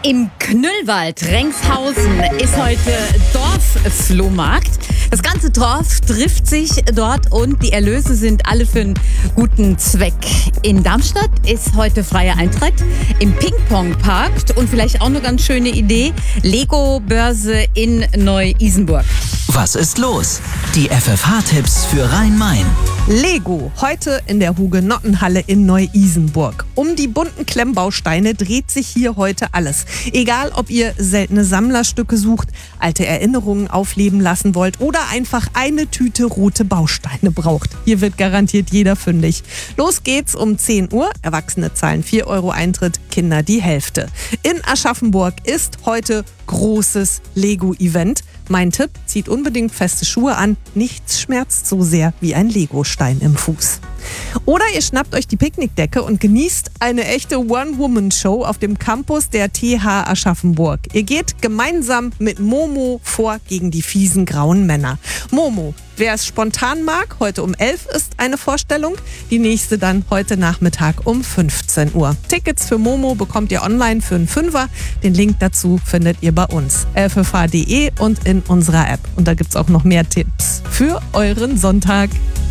Im Knüllwald Rengshausen ist heute Dorfflohmarkt. Das ganze Dorf trifft sich dort und die Erlöse sind alle für einen guten Zweck. In Darmstadt ist heute freier Eintritt im Ping-Pong-Park und vielleicht auch eine ganz schöne Idee, Lego-Börse in Neu-Isenburg. Was ist los? Die FFH-Tipps für Rhein-Main. Lego, heute in der Hugenottenhalle in Neu-Isenburg. Um die bunten Klemmbausteine dreht sich hier heute alles. Egal, ob ihr seltene Sammlerstücke sucht, alte Erinnerungen aufleben lassen wollt oder einfach eine Tüte rote Bausteine braucht. Hier wird garantiert jeder fündig. Los geht's um 10 Uhr. Erwachsene zahlen 4 € Eintritt, Kinder die Hälfte. In Aschaffenburg ist heute großes Lego-Event. Mein Tipp, zieht unbedingt feste Schuhe an. Nichts schmerzt so sehr wie ein Legostein im Fuß. Oder ihr schnappt euch die Picknickdecke und genießt eine echte One-Woman-Show auf dem Campus der TH Aschaffenburg. Ihr geht gemeinsam mit Momo vor gegen die fiesen grauen Männer. Momo, wer es spontan mag, heute um 11 ist eine Vorstellung. Die nächste dann heute Nachmittag um 15 Uhr. Tickets für Momo bekommt ihr online für einen Fünfer. Den Link dazu findet ihr bei uns. ffh.de und in unserer App. Und da gibt es auch noch mehr Tipps für euren Sonntag.